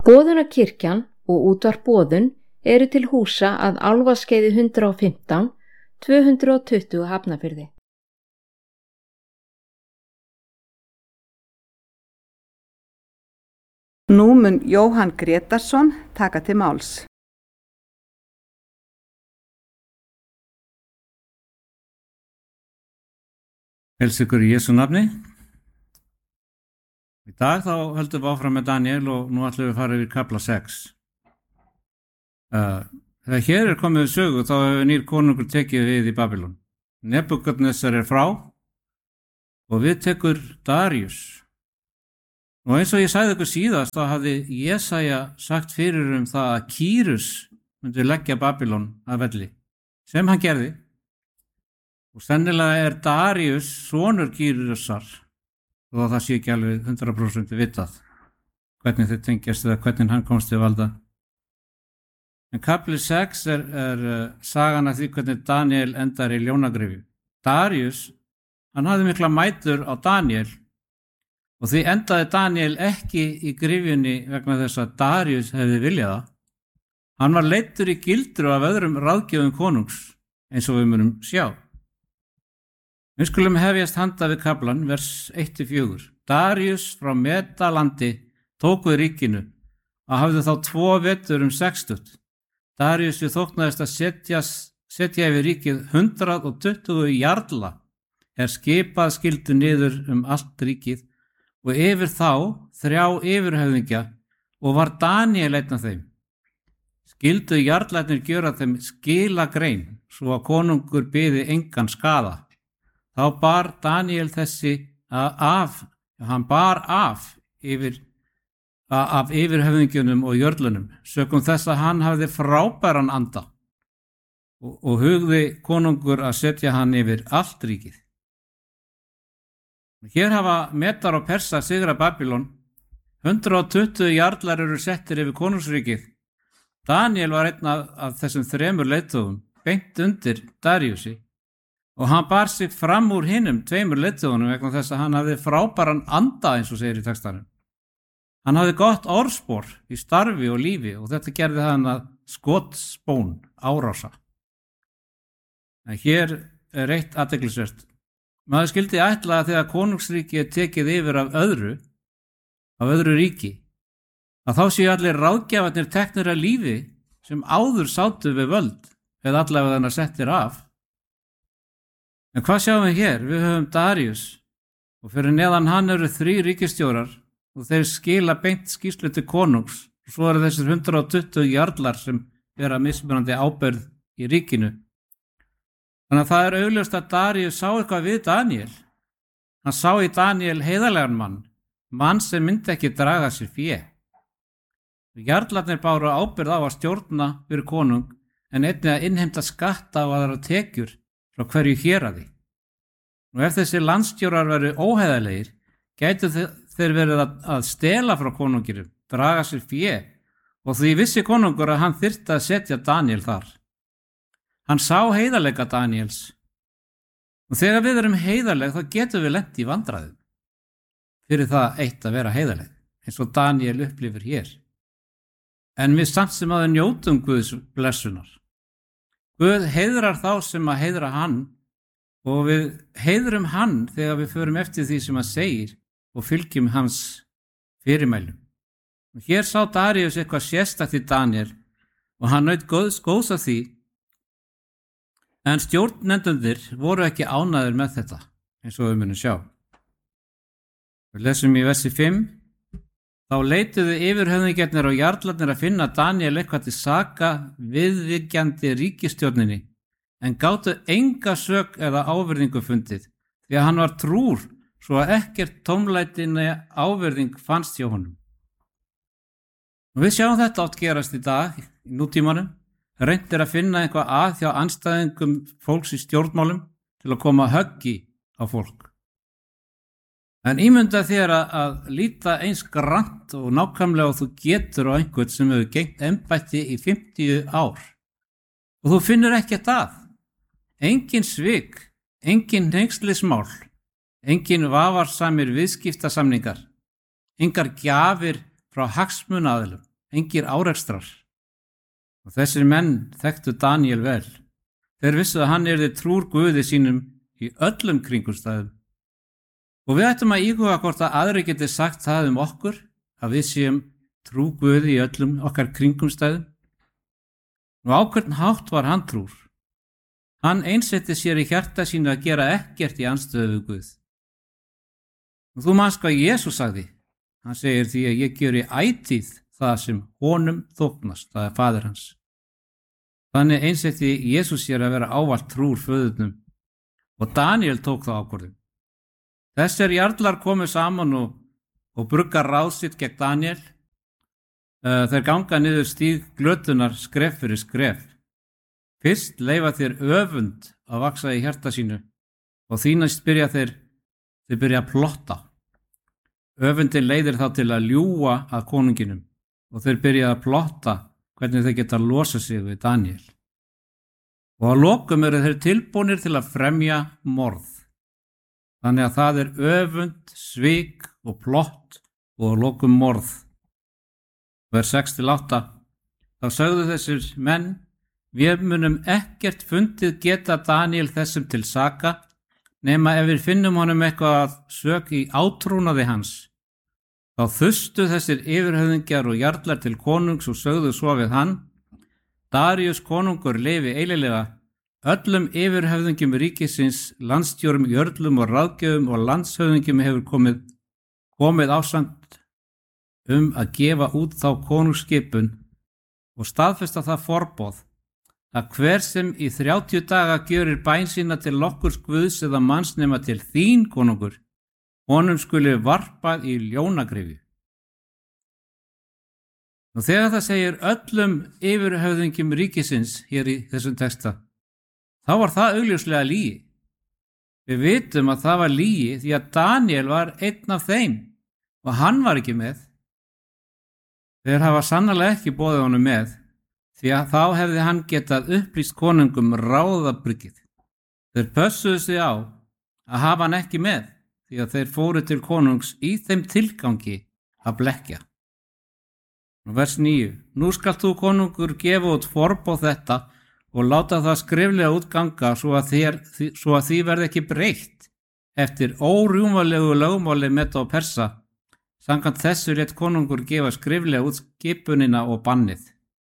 Boðunarkirkjan og útvarp Boðun eru til húsa að Álfaskeiði 115, 220 Hafnarfirði. Nú mun Jóhann Grétarsson taka til máls. Heilsa ykkur í Jesú nafni. Í dag þá höldum við áfram með Daniel og nú ætlum við að fara yfir kafla 6. Þegar hér er komið við sögu þá hefur nýr konungur tekið við í Babylon. Nebúkadnesar er frá og við tekur Daríus. Og eins og ég sagði ykkur síðast þá hafði Jesaja sagt fyrir það að Kýrus myndi leggja Babylon að velli, sem hann gerði. Og sennilega er Daríus sonur Kýrusar, og það sé ekki alveg 100% vitað hvernig þau tengjast eða hvernig hann komst til valda. En kapli 6 er sagan af því hvernig Daniel endar í ljónagrifju. Daríus, hann hafði mikla mætur á Daniel og því endaði Daniel ekki í grifjunni vegna þess að Daríus hefði viljað það. Hann var leiddur í gildru af öðrum ráðgjöfum konungs, eins og við munum sjá. Við skulum hefjast handa við kaflan, vers 1-4. Daríus frá Medalandi tók við ríkinu og hafði þá 2 vetur 60. Daríus þóknaðist að setja yfir ríkið 120 jarla skipað skildu niður allt ríkið og yfir þá 3 yfirhöfðingja og var Daniel einn af þeim. Skildu jarlarnir gjöra þeim skilagrein svo að konungur biði engan skaða. Þá bar Daniel hann bar af yfirhöfðingjunum og jörlunum, sökum þess að hann hafði frábæran anda og hugði konungur að setja hann yfir allt ríkið. Hér hafa Medar og Persar sigrað Babylon, 120 jarlar eru settir yfir konungsríkið. Daniel var einn af þessum 3 leiðtogum, beint undir Daríusi. Og hann bar sig fram úr hinum 2 leiðtogunum vegna þess að hann hafði frábæran anda eins og segir í textanum. Hann hafði gott orðspor í starfi og lífi og þetta gerði hann að skotspón árása. En hér er eitt athyglisvert. Maður skildi ætla að þegar konungsríki er tekið yfir af öðru ríki, að þá séu allir ráðgjafarnir teknir af lífi sem áður sátu við völd eða allavega þannig settir af. En hvað sjáum við hér? Við höfum Daríus og fyrir neðan hann eru 3 ríkisstjórar og þeir skila beint skýrslu til konungs og svo eru þessir 120 jarlar sem vera mismunandi ábyrgð í ríkinu. Þannig að það er augljóst að Daríus sá eitthvað við Daniel. Hann sá í Daniel heiðarlegan mann sem myndi ekki draga sér fé. Jarlarnir báru ábyrgð á að stjórna fyrir konung en einnig að innheimta skatta á aðra tekjur frá hverju héraði. Og ef þessi landstjórar veru óheiðarlegir, gætu þeir verið að stela frá konungirum, draga sér fé og því vissi konungur að hann þyrfti að setja Daniel þar. Hann sá heiðarleika Daniels og þegar við erum heiðarleg þá getum við lent í vandræðum fyrir það eitt að vera heiðarleg, eins og Daniel upplifir hér. En við samt sem að njótum Guðs blessunar. Guð heiðrar þá sem að heiðra hann og við heiðrum hann þegar við förum eftir því sem hann segir og fylgjum hans fyrirmælum. Og hér sá Daríus eitthvað sérstakt í Daniel og hann naut góðs af því, en stjórnendurnir voru ekki ánægðir með þetta, eins og við munum sjá. Við lesum í versi 5. Þá leituðu yfirhöfðingjarnir og jarlarnir að finna Daniel eitthvað til saka viðvíkjandi ríkisstjórninni, en gátu enga sök eða ávirðingu fundið, því að hann var trúr svo að ekkert tómlætinni ávirðing fannst hjá honum. Og við sjáum þetta átt gerast í dag, í nútímanum. Reynt að finna eitthvað að hjá andstæðingum fólks í stjórnmálum til að koma höggi á fólk. En ímynda þér að líta eins grannt og nákvæmlega og þú getur á einhvern sem hefur gegnt embætti í 50 ár. Og þú finnur ekkert að. Engin svik, engin hneykslismál, engin vafarsamir viðskiptasamningar, engar gjafir frá hagsmunaaðilum, engir árekstrar. Og þessir menn þekktu Daniel vel. Þeir vissu að hann yrði trúr Guði sínum í öllum kringumstæðum. Og við ættum að íhuga hvort að aðri geti sagt það okkur, að við séum trú Guði í öllum okkar kringumstæðum. Og á hvern hátt var hann trúr? Hann einsetti sér í hjarta sínu að gera ekkert í andstöðu við Guð. Og þú manst hvað Jesús sagði. Hann segir því að ég geri ætíð það sem honum þóknast, það faðir hans. Þannig einsetti Jesús sér að vera ávallt trúr föðurnum og Daniel tók þá ákvörðun. Þessir jarlar komu saman og brugga ráð sitt gegn Daniel. Þeir ganga niður stíg glötunar skref fyrir skref. Fyrst leyfa þeir öfund að vaksa í hjarta sínu og því næst byrja þeir byrja að plotta. Öfundin leiðir þá til að ljúga að konunginum og þeir byrja að plotta hvernig þeir geta losa sig við Daniel. Og að lokum eru þeir tilbúnir til að fremja morð. Þannig að það öfund, svik og plott og að lokum morð. Vers 6-8. Þá sögðu þessir menn: við munum ekkert fundið geta Daniel þessum til saka, nema ef við finnum honum eitthvað sök í átrúnaði hans. Þá þustu þessir yfirhöfðingjar og jarlar til konungs og sögðu svo við hann: Daríus konungur lifi eililega, öllum yfirhöfðingjum ríkisins, landstjórum, jörlum og ráðgjöfum og landshöfðingjum hefur komið ásamt að gefa út þá konungsskipun og staðfesta það forboð að hver sem í 30 daga gjörir bæn sína til nokkurs guðs eða manns nema til þín konungur, honum skuli varpað í ljónagryfju. Og þegar það segir öllum yfirhöfðingjum ríkisins hér í þessum texta, þá var það augljóslega lygi. Við vitum að það var lygi því að Daniel var einn af þeim og hann var ekki með. Þeir hafa sannarlega ekki boðið honum með, því að þá hefði hann getað upplýst konungum ráðabryggið. Þeir pössuðu sig á að hafa hann ekki með, því að þeir fóru til konungs í þeim tilgangi að blekkja. Vers 9. Nú skalt þú konungur gefa út forboð þetta og láta það skriflega útganga svo að því verði ekki breytt eftir órjúmanlegu lögmáli Meda og Persa. Samkvæmt þessu lét konungur gefa skriflega út skipunina og bannið.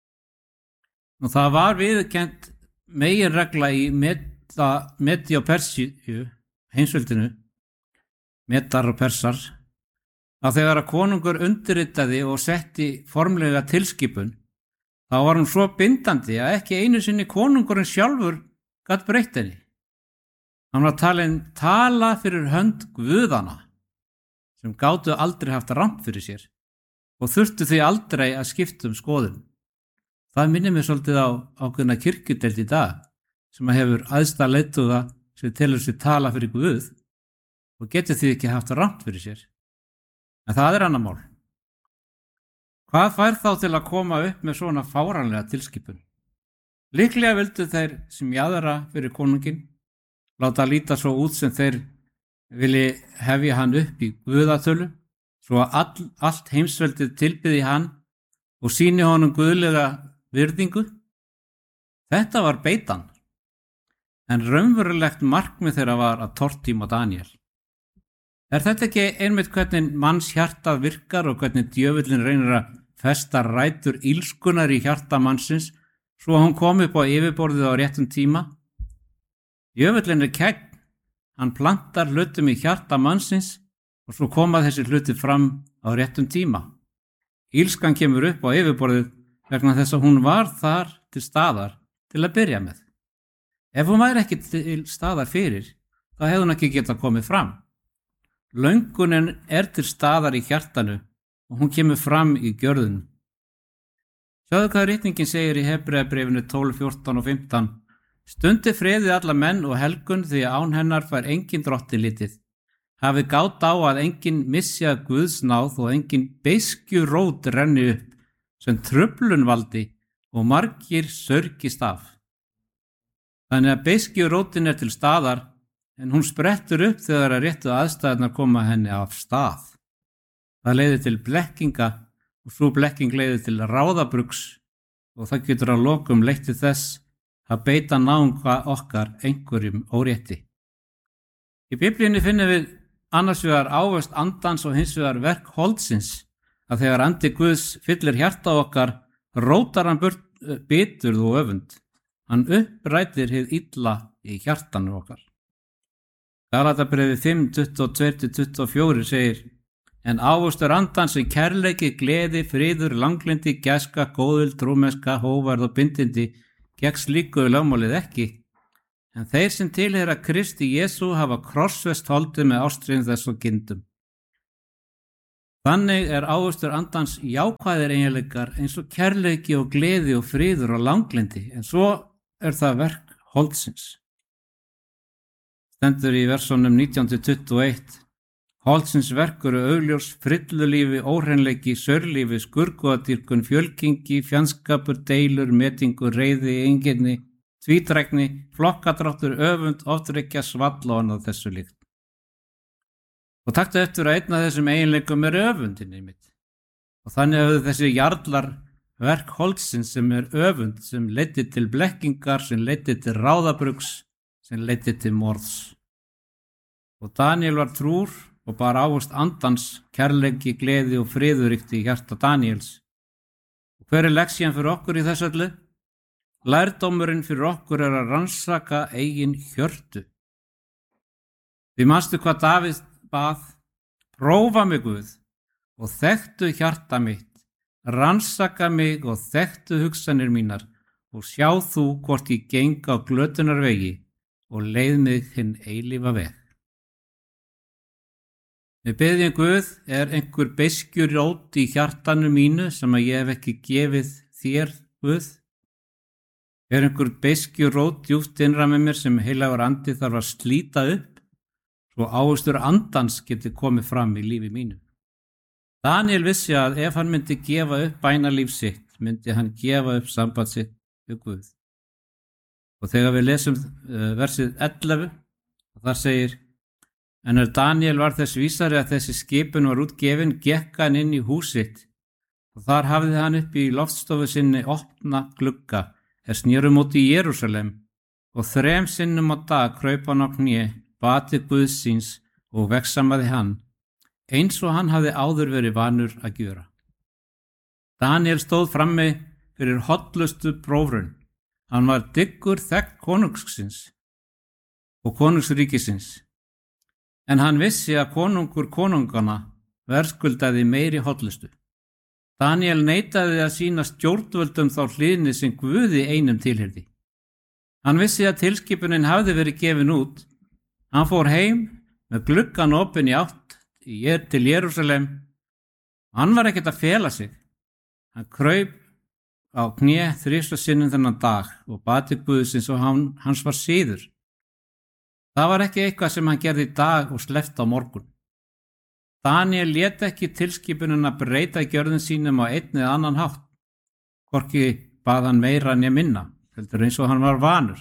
Og það var viðurkennt meginregla í Medi og Persíu, heimsveldinu, Medar og Persar, að þegar að konungur undirritaði og setti formlega tilskipun, þá var hún svo bindandi að ekki einu sinni konungurinn sjálfur gat breytt henni. Hann var talinn tala fyrir hönd guðana, sem gátu aldrei haft rangt fyrir sér og þurftu því aldrei að skipta skoðun. Það minnir mig svolítið á ákveðna kirkjudeild í dag sem hefur æðsta leiðtoga sem telur sig tala fyrir Guð og getur því ekki haft rangt fyrir sér. En það annar mál. Hvað fær þá til að koma upp með svona fáránlega tilskipun? Líklega vildu þeir sem jaðra fyrir konunginn láta líta svo út sem þeir vilji hefja hann upp í guðatölu, svo að allt heimsveldið tilbyði hann og sýni honum guðlega virðingu. Þetta var beitan, en raunverulegt markmið þeirra var að tortíma Daniel. Þetta ekki einmitt hvernig manns hjartað virkar og hvernig djöfullin reynir að festa rætur ílskunar í hjarta mannsins svo að hún komi upp á yfirborðið á réttum tíma? Djöfullin kegn. Hann plantar hlutum í hjarta mannsins og svo koma þessi hluti fram á réttum tíma. Ílskan kemur upp á yfirborðið vegna þess að hún var þar til staðar til að byrja með. Ef hún væri ekki til staðar fyrir, þá hefði hún ekki getað komið fram. Löngunin til staðar í hjartanu og hún kemur fram í gjörðunum. Sjáðu hvað ritningin segir í Hebreabréfinu 12, 14 og 15. Stundi friði alla menn og helgun því að án hennar fær engin drottinn litið. Hafi gátt á að engin missi að Guðs náð og engin beiskjurót renni upp sem truflun valdi og margir sörgist af. Þannig að beiskjurótin til staðar en hún sprettur upp þegar að réttu aðstæðurnar koma henni af stað. Það leiðir til blekkinga og svo blekking leiðir til ráðabrugs og það getur að lokum leitt til þess að beita náunga okkar einhverjum órétti. Í Biblíunni finnum við annars vegar ávöxt andans og hins vegar verk holdsins, að þegar andi Guðs fyllir hjarta okkar, rótar hann burt biturð og öfund. Hann upprætir hið illa í hjartanu okkar. Galatabréfi 5:22-24 segir: En ávöxtur andans er kærleiki, gleði, friður, langlindi, gæska, góðvild, trúmennska, hógværð og bindindi, gegn slíku lögmálið ekki. En þeir sem tilheyra Kristi Jesú hafa krossfest holdið með ástríðum þess og gindum. Þannig er ávöxtur andans jákvæðir eiginleikar eins og kærleiki og gleði og friður og langlindi, en svo er það verk holdsins. Stendur í versunum 19-21: Holdsins verk eru augljós, frillulífi, óhreinleiki, saurlífi, skurguðadýrkun, fjölkingi, fjandskapur, deilur, metingur, reiði, einkenni, tvítrækni, flokkadráttur, öfund, oftrekja, svall og annað þessu líkt. Og taktu eftir að einn af þessum eiginleikum er öfundinni mitt. Og þannig hafðu þessi jarlar verk holdsins sem er öfund, sem leiddi til blekkingar, sem leiddi til ráðabrugs, sem leiddi til morðs. Og Daniel var trúr og bar ávöxt andans, kærleiki, gleði og friðuríkt í hjarta Daniels. Og hver er leksían fyrir okkur í þessu öllu? Lærdómurinn fyrir okkur er að rannsaka eigin hjörtu. Við manstu hvað Davíð bað: Prófa mig, Guð, og þekktu hjarta mitt, rannsaka mig og þekktu hugsanir mínar, og sjá þú hvort ég geng á glötunarvegi og leið mig hinn eilífa veg. Við biðjum Guð, er einhver beiskjurót í hjartanu mínu sem að ég hef ekki gefið þér, Guð? Er einhver beiskjurót djúpt innra með mér sem heilagur andi þarf að slíta upp, svo ávöxtur andans geti komið fram í lífi mínu? Daniel vissi að ef hann myndi gefa upp bænalíf sitt, myndi hann gefa upp samband sitt við Guð. Og þegar við lesum versið 11, þar segir: En Daniel var þess vísari að þessi skipun var útgefin, gekk hann inn í hús sitt, og þar hafði hann upp í loftstofu sinni opna glugga, snéru móti Jerúsalem, og 3 sinnum á dag kraup hann á kné, bað til Guðs síns og vegsamaði hann, eins og hann hafði áður verið vanur að gjöra. Daniel stóð frammi fyrir hollustu prófraun. Hann var dyggur þegn konungsins og konungsríkisins, en hann vissi að konungur konungana verðskuldaði meiri hollustu. Daniel neitaði að sýna stjórnvöldum þá hliðni sem Guði einum tilheyrði. Hann vissi að tilskipunin hafði verið gefin út. Hann fór heim með gluggan opinn í átt til Jerúsalem. Hann var ekkert að fela sig. Hann kraup á kné 3 sinnum þennan dag og bað til Guðsins og hans var siður. Það var ekki eitthvað sem hann gerði í dag og sleppti á morgun. Daniel lét ekki tilskipunina breyta gjörðum sínum á einn eða annan hátt. Hvorki bað hann meira né minna, heldur eins og hann var vanur.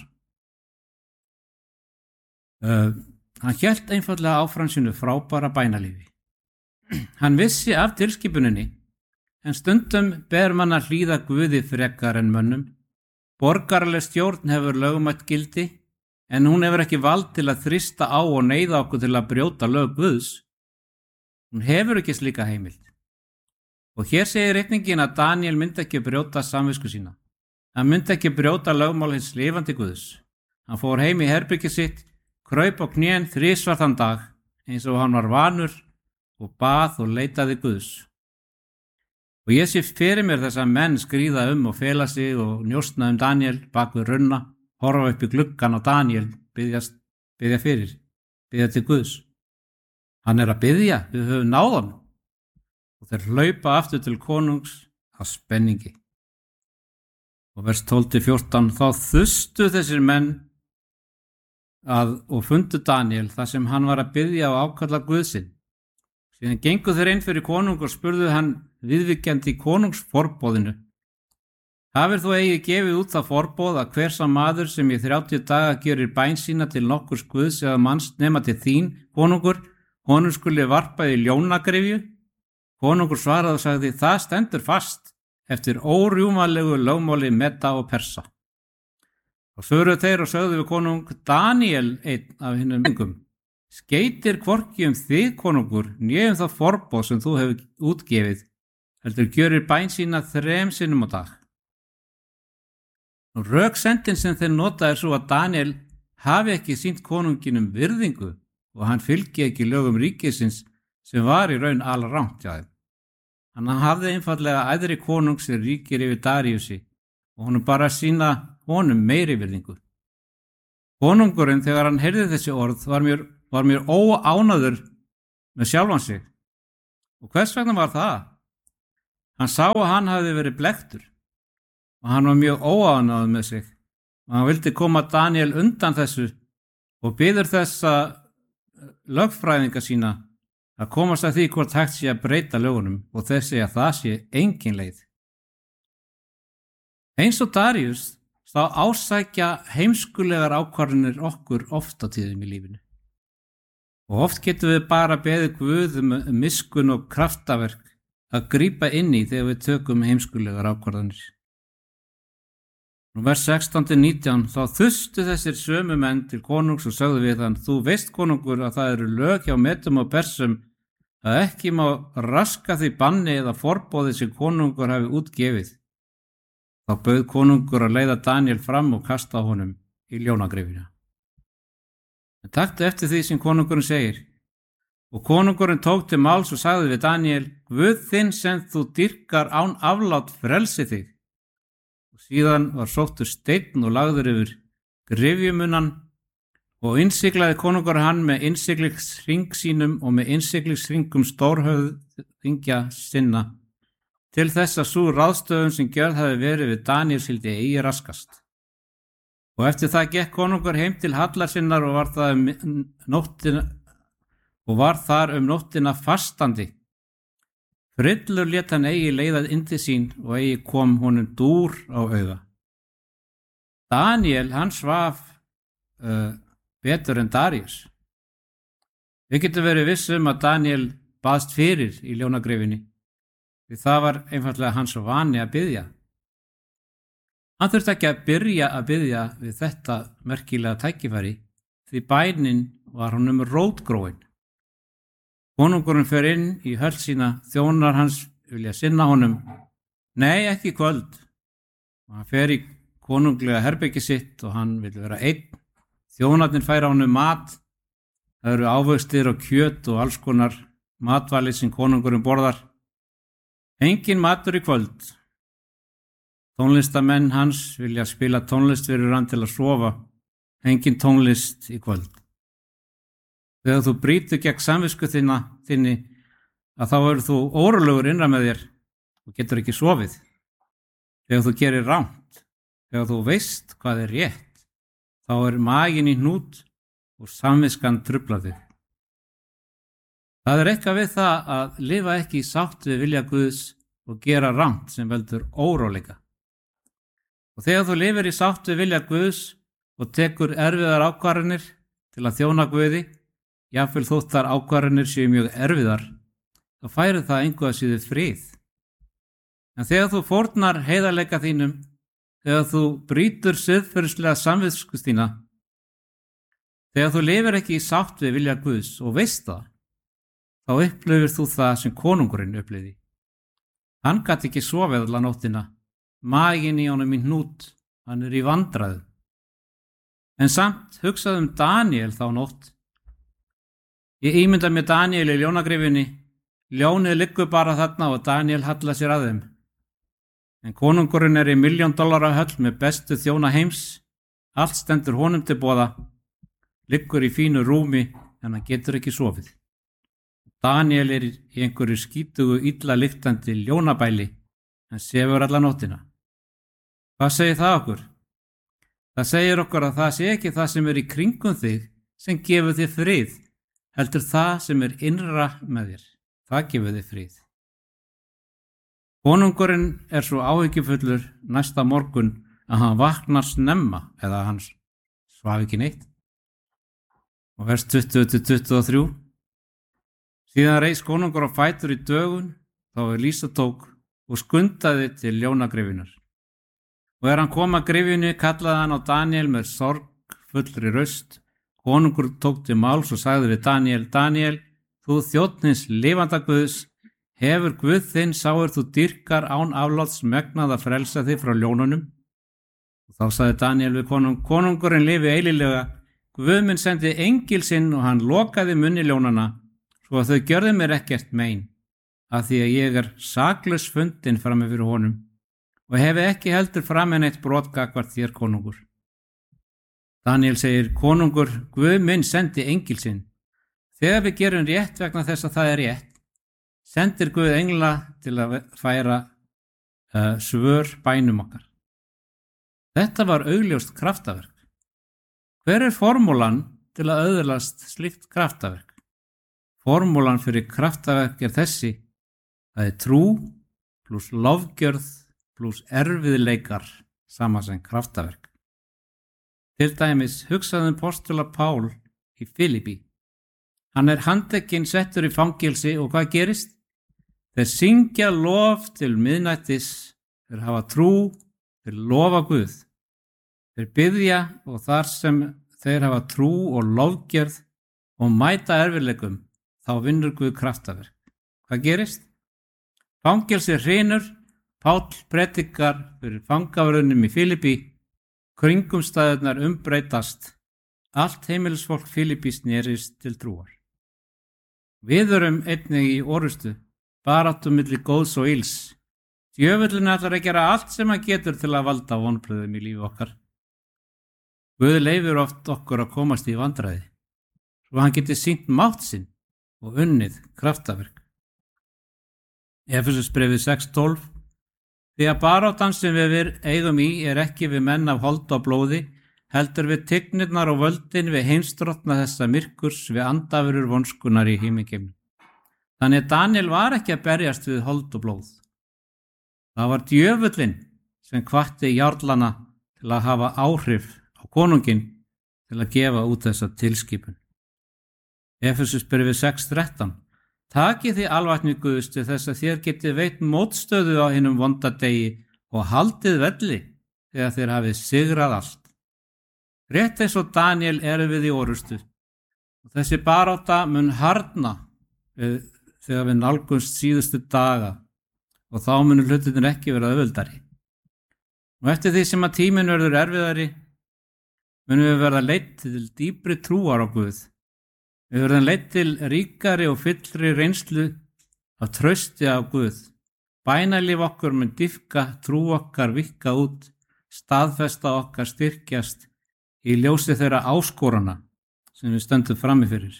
Hann hélt einfaldlega áfram sínu frábæra bænalífi. Hann vissi af tilskipuninni, en stundum ber mann að hlýða Guði frekar en mönnum. Borgaraleg stjórn hefur lögmætt gildi, en hún hefur ekki vald til að þrýsta á og neyða okkur til að brjóta lög Guðs. Hún hefur ekki slíka heimild. Og hér segir reikningin að Daniel myndi ekki brjóta samvisku sína. Hann myndi ekki brjóta lögmál hins lifandi Guðs. Hann fór heim í herbergið sitt, kraup á knén 3 þann dag, eins og hann var vanur, og bað og leitaði Guðs. Og ég sé fyrir mér þess að menn skríða og fela sig og njósna Daniel bak við runna, horfa upp í gluggan á Daniel, biðja til Guðs. Hann er að biðja, við höfum náð hann. Og þeir hlaupa aftur til konungs af spenningi. Og vers 12-14, þá þustu þessir menn og fundu Daniel þar sem hann var að biðja og ákalla Guðsinn. Síðan gengu þeir inn fyrir konung og spurðu hann viðvíkjandi í konungsforboðinu: Hafir þú eigi gefið út það forboð að hver sá maður sem í 30 daga gerir bæn sína til nokkurs Guðs eða manns nema til þín, konungur, honum skuli varpa í ljónagrifju? Konungur svaraði og sagði: það stendur fast eftir órjúmanlegu lögmáli Meda og Persa. Og svöruðu þeir og sögðu við konung: Daniel, einn af hinum engum, skeytir hvorki þig, konungur, né það forboð sem þú hefur útgefið, heldur gjörir bæn sína 3 sinnum á dag. Og röksendin sem þeir nota svo að Daniel hafi ekki sýnt konunginum virðingu og hann fylgi ekki lögum ríkisins sem var í raun alrangt hjá þeim. Hann hafði einfallega æðri konung sem ríkir yfir Daríusi og honum bara sýna honum meiri virðingu. Konungurinn, þegar hann heyrði þessi orð, var mér óánaður með sjálfan sig. Og hvers vegna var það? Hann sá að hann hafði verið blekktur og hann var mjög óánaður með sig og hann vildi koma Daniel undan þessu og biður þessa lögfræðinga sína að komast að því hvort hægt sé að breyta lögunum og þeir segja að það sé engin leið. Eins og Daríus þá ásækja heimskulegar ákvarðanir okkur oft á tíðum í lífinu. Og oft getum við bara beðið Guð miskunn og kraftaverk að grípa inn í þegar við tökum heimskulegar ákvarðanir. Nú vers 16-19, þá þustu þessir sömu menn til konungs og sögðu við hann: þú veist, konungur, að það eru lög hjá Medum og Persum að ekki má raska því banni eða forboði sem konungur hafi útgefið. Þá bauð konungur að leiða Daniel fram og kasta honum í ljónagrifina. En taktu eftir því sem konungurinn segir. Og konungurinn tók til máls og sagði við Daniel: Guð þinn sem þú dýrkar án aflát frelsi þig. Og síðan var sóttur steinn og lagður yfir gryfjumunnan og innsiglaði konungur hann með innsiglingsring sínum og með innsiglingsringum stórhöfðingja sinna til þess að sú ráðstöfun sem gjörð hafi verið við Daniel skyldi eigi raskast. Og eftir það gekk konungur heim til hallar sinnar og var þar nóttina fastandi. Frillur lét hann eigi leiðað inn til sín og eigi kom honum dúr á auga. Daniel, hann svaf betur en Daríus. Við getum verið vissum að Daniel baðst fyrir í ljónagrifinni, því það var einfallega hans vani að biðja. Hann þurfti ekki að byrja að biðja við þetta merkilega tækifæri, því bænin var honum rótgróin. Konungurinn fer inn í höll sína, þjónar hans vilja sinna honum. Nei, ekki í kvöld. Og hann fer í konunglega herbergi sitt og hann vil vera einn. Þjónarnir færa honum mat. Það eru ávöxtir og kjöt og alls konar matvæli sem konungurinn borðar. Engin matur í kvöld. Tónlistamenn hans vilja spila tónlist fyrir hann til að sofa. Engin tónlist í kvöld. Þegar þú brýtur gegn samvisku þinni að þá verður þú órólegur innra með þér og getur ekki sofið. Þegar þú gerir rangt, þegar þú veist hvað er rétt, þá maginn í hnút og samviskan truflar þig. Það eitthvað við það að lifa ekki í sátt við vilja Guðs og gera rangt sem veldur óróleika. Og þegar þú lifir í sátt við vilja Guðs og tekur erfiðar ákvarðanir til að þjóna Guði, jafnvel þótt þar ákvarðanir séu mjög erfiðar, þá færir það engu að síður frið. En þegar þú fórnar heiðarleika þínum, þegar þú brýtur siðferðislega samvisku þína, þegar þú lifir ekki í sátt við vilja Guðs og veist það, þá upplifir þú það sem konungurinn upplifði. Hann gat ekki sofið alla nóttina, maginn í honum í hnút, hann í vandræðu. En samt hugsaði Daniel þá nótt. Ég ímynda mér Daniel í ljónagrifinni, ljónið liggur bara þarna og Daniel hallar sér að þeim. En konungurinn í $1 milljón höll með bestu þjóna heims, allt stendur honum til boða, liggur í fínu rúmi en hann getur ekki sofið. Daniel í einhverju skítugu illa lyktandi ljónabæli, en sefur alla nóttina. Hvað segir það okkur? Það segir okkur að það sé ekki það sem í kringum þig sem gefur þér frið, heldur það sem innra með þér, það gefur þig frið. Konungurinn svo áhyggjufullur næsta morgun að hann vaknar snemma eða hann svaf ekki neitt. Og vers 20-23. Síðan reis konungur á fætur í dögun þá Elísa tók og skundaði til ljónagryfjunnar. Og hann kom að gryfjunni, kallaði hann á Daniel með sorgfullri röst. Konungur tók til máls og sagði við Daniel: Daniel, þú þjónn hins lifanda Guðs, hefur Guð þinn sáir þú dýrkar án afláts megnað að frelsa þig frá ljónunum? Og þá sagði Daniel við konungurinn lifi eilíflega. Guð minn sendi engil sinn og hann lokaði munni ljónana, svo að þau gjörðu mér ekkert mein, af því að ég er saklaus fundin frammi fyrir honum og hefi ekki heldur fram en eitt brot gagnvart þér, konungur. Daniel segir: Konungur, Guð minn sendi engil sinn. Þegar við gerum rétt vegna þess að það er rétt, sendir Guð engla til að færa svör bænum okkar. Þetta var augljóst kraftaverk. Hver er formúlan til að öðlast slíkt kraftaverk? Formúlan fyrir kraftaverk er þessi: það er trú pluss lofgjörð pluss erfiðleikar saman sem kraftaverk. Til dæmis hugsaðum postula Pál í Filippi. Hann er handtekinn, settur í fangelsi og hvað gerist? Þeir syngja lof til miðnættis, þeir hafa trú, þeir lofa Guð. Þeir biðja og þar sem þeir hafa trú og lofgjörð og mæta erfiðleikum, þá vinnur Guð kraftaverk. Hvað gerist? Fangelsi hrynur, Páll predikar fyrir fangavörðunum í Filippi, kringumstæðurnar umbreytast, allt heimilisfólk Filippi snerist til trúar. Við erum einnig í orustu, baráttu milli góðs og ills. Djöfullinn ætlar að gera allt sem hann getur til að valda vonbrigðum í lífi okkar. Guð leyfir oft okkur að komast í vandræði, svo hann geti sýnt mátt sinn og unnið kraftaverk. Efesusbréfið 6:12: Því að baráttan sem við eigum í er ekki við menn af hold og blóði, heldur við tignirnar og völdin, við heimsdrottna þessa myrkurs, við andafurur vonskunar í himingeimnum. Þannig að Daniel var ekki að berjast við hold og blóð. Það var djöfullinn sem hvatti jarlana til að hafa áhrif á konunginn til að gefa út þessa tilskipun. Efesusbréfið 6:13: Takið þið alvæpni Guðs til þess að þér getið veitt mótstöðu á hinum vonda degi og haldið velli þegar þér hafið sigrað allt. Rétt eins og Daniel erum við í orustu og þessi barátta mun harðna þegar við nálgumst síðustu daga og þá munur hlutirnir ekki vera auðveldari. Og eftir því sem að tíminn verður erfiðari munum við verða leidd til dýpri trúar á Guð. Við verðum leidd til ríkari og fyllri reynslu af trausti á Guð. Bænalíf okkar mun dýpka, trú okkar vikka út, staðfesta okkar styrkjast í ljósi þeirra áskorana sem við stöndum frammi fyrir.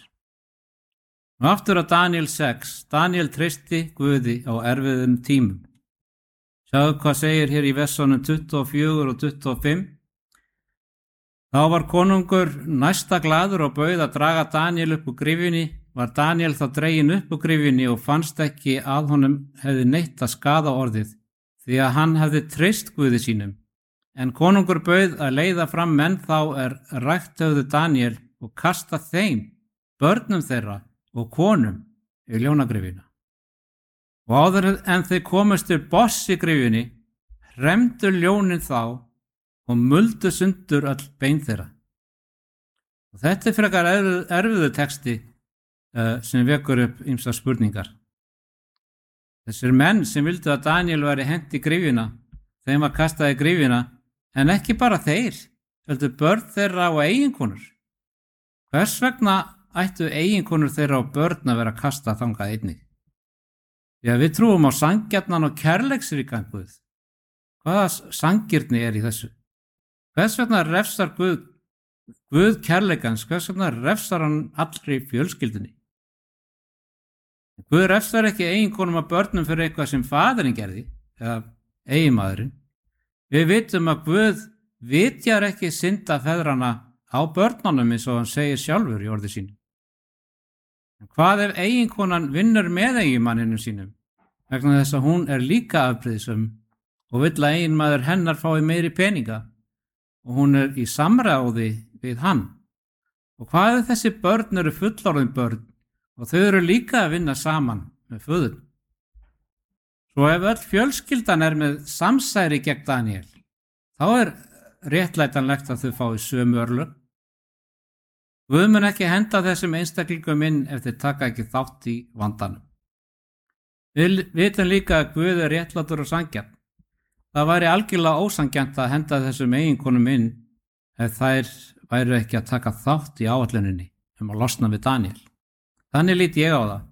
Og aftur á Daniel 6. Daniel treysti Guði á erfiðum tímum. Sjáðu hvað segir hér í versunum 24 og 25. Þá var konungur næsta glaður og bauð að draga Daniel upp úr gryfjunni. Var Daniel þá dreginn upp úr gryfjunni og fannst ekki að honum hefði neitt að skaða orðið, því að hann hefði treyst Guði sínum. En konungur bauð að leiða fram menn þá rækt höfðu Daniel og kasta þeim, börnum þeirra og konum í ljónagryfjuna. Og áður en þeir komust til boss í gryfjunni, hremdu ljónin þá og muldu sundur öll bein þeirra. Og þetta frekar erfiðu texti sem vekur upp ýmsar spurningar. Þessir menn sem vildu að Daniel væri hent í gryfjuna, þeim var kastað í gryfjuna, en ekki bara þeir, heldur börn þeirra og eiginkonur. Hvers vegna ættu eiginkonur þeirra og börn að vera kastað þangað einnig? Því að við trúum á sanngjarnan og kærleiksríkan Guð. Hvaða sanngirni er í þessu? Hvers vegna refsar Guð kærleikans? Hvers vegna refsar hann allri fjölskyldunni? Guð refsar ekki eiginkonum að börnum fyrir eitthvað sem faðirinn gerði, eða eiginmaðurinn. Við vitum að Guð vitjar ekki synda feðrana á börnunum eins og hann segir sjálfur í orði sínu. En hvað ef eiginkonan vinnur með eiginmanninum sínum, vegna þess að hún er líka afbrýðisöm og vill að eiginmaður hennar fái meiri peninga og hún er í samráði við hann? Og hvað ef þessi börn eru fullorðin börn og þau eru líka að vinna saman með föður? Svo ef öll fjölskyldan með samsæri gegn Daniel, þá réttlætanlegt að þau fái sömu örlög. Guð mun ekki henda þessum einstaklingum inn ef þeir taka ekki þátt í vandanum. Við vitum líka að Guð réttlátur og sanngjarn. Það væri algjörlega ósanngjarnt að henda þessum eiginkonum inn ef þær væru ekki að taka þátt í áætluninni að losna við Daniel. Þannig lít ég á það.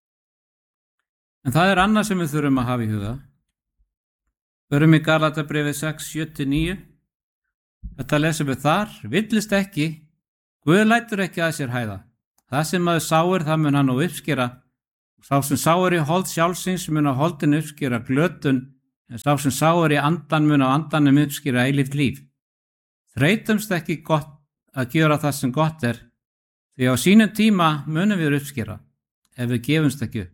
En það annað sem við þurfum að hafa í huga. Förum í Galatabréfið 6:7-9. Þetta lesum við þar. Villist ekki, Guð lætur ekki að sér hæða. Það sem maður sáir, það mun hann nú uppskera. Sá sem sáir í hold sjálfsins mun á holdinu uppskera glötun, en sá sem sáir í andan mun á andanum uppskera eilíft líf. Þreytumst ekki gott að gera það sem gott því á sínum tíma munum við uppskera, ef við gefumst ekki upp.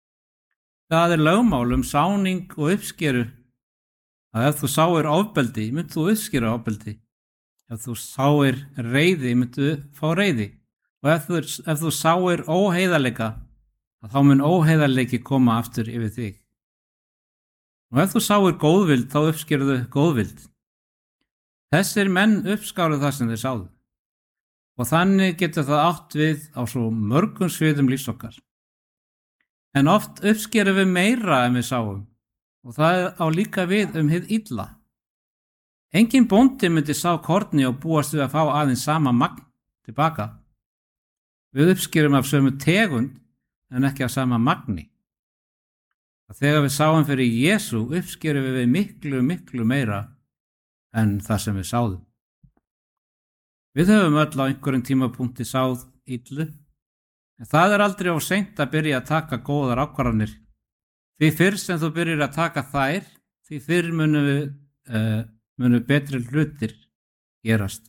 Það lögmál sáning og uppskeru, að ef þú sáir ofbeldi, mynd þú uppskera ofbeldi. Ef þú sáir reiði, mynd þú fá reiði. Og ef þú sáir óheiðarleika, þá mun óheiðarleiki koma aftur yfir þig. Og ef þú sáir góðvild, þá uppskerðu góðvild. Þessir menn uppskáru það sem þeir sáðu. Og þannig getur það átt við á svo mörgum sviðum lífs okkar. En oft uppskerum við meira en við sáum, og það á líka við hið illa. Engin bóndi myndi sá korni og búast við að fá aðeins sama magn tilbaka. Við uppskerum af sömu tegund en ekki af sama magni. Þegar við sáum fyrir Jesú uppskerum við miklu meira en það sem við sáðum. Við höfum öll á einhverjum tímapunkti sáð illu, en það aldrei of seint að byrja að taka góðar ákvarðanir. Því fyrr sem þú byrjar að taka þær, því fyrr munu betri hlutir gerast.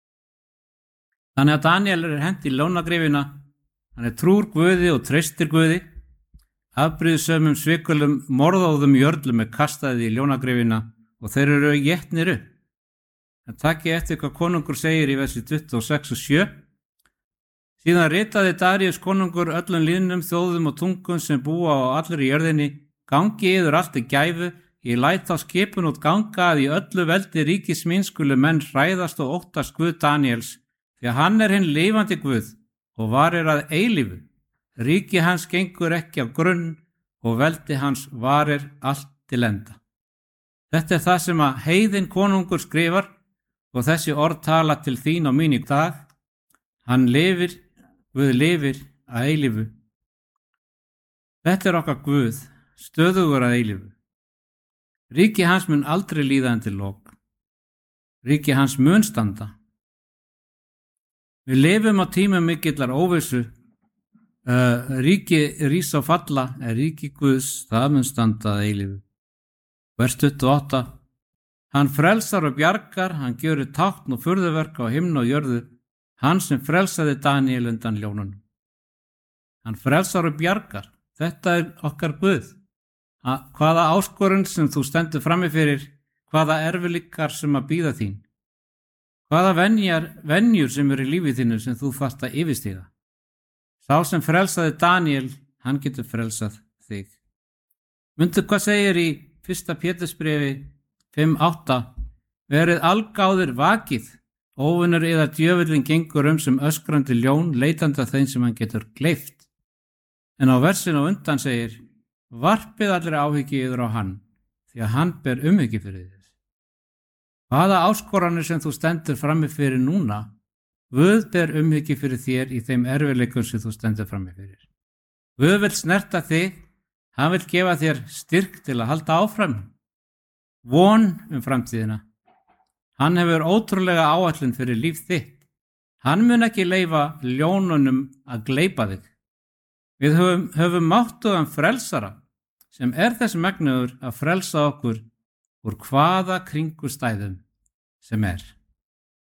Þannig að Daniel hent í ljónagrifina, hann trúr Guði og treystir Guði, afbrýðisömum svikulum morðóðum jörlum kastaði í ljónagrifina og þeir eru étnir upp. En takki eftir hvað konungur segir í versi 26 og 7. Síðan ritaði Daríus konungur öllum lýðnum, þjóðum og tungum sem búa á allri jörðinni, gangi yður allt í gæfu, ég læt á skipun út ganga að í öllu veldi ríkis mín skulu menn hræðast og óttast Guð Daniels, því að hann hinn lifandi Guð og varir að eilífu. Ríki hans gengur ekki af grunn og veldi hans varir allt til enda. Þetta það sem að heiðin konungur skrifar og þessi orð tala til þín og mín í dag. Hann lifir, Guð lifir að eilífu. Þetta okkar Guð, stöðugur að eilífu. Ríki hans mun aldrei líða undir lok. Ríki hans mun standa. Við lifum á tímum mikillar óvissu. Ríki rís á falla, ríki Guðs, það mun standa að eilífu. Vers 28. Hann frelsar og bjargar, hann gjörir tákn og furðuverk á himni og jörðu, hann sem frelsaði Daniel undan ljónunum. Hann frelsar og bjargar, þetta okkar Guð. Hvaða áskorun sem þú stendur frammi fyrir, hvaða erfiðleikar sem að bíða þín, hvaða venjur sem eru í lífið þínu sem þú þarft að yfirstíga. Sá sem frelsaði Daniel, hann getur frelsað þig. Mundu hvað segir í 1. Pétursbréfi 5:8. Verið algáðir vakið, óvinnur eða djöfullin gengur sem öskrandi ljón, leitandi að þeim sem hann getur gleypt. En á versinu undan segir, varpið allir áhyggju yfir á hann, því að hann ber umhyggju fyrir þér. Hvaða áskoranir sem þú stendur frammi fyrir núna, Guð ber umhyggju fyrir þér í þeim erfiðleikum sem þú stendur frammi fyrir. Guð vill snerta þig, hann vill gefa þér styrk til að halda áfram. Von framtíðina. Hann hefur ótrúlega áætlun fyrir líf þitt. Hann mun ekki leyfa ljónunum að gleypa þig. Við höfum máttugan frelsara sem þess megnugur að frelsa okkur úr hvaða kringustæðum sem